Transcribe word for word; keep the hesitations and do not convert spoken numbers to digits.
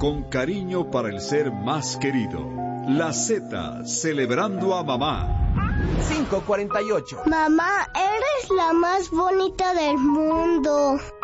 con cariño para el ser más querido. La Z, celebrando a mamá. cinco cuarenta y ocho. Mamá, eres la más bonita del mundo.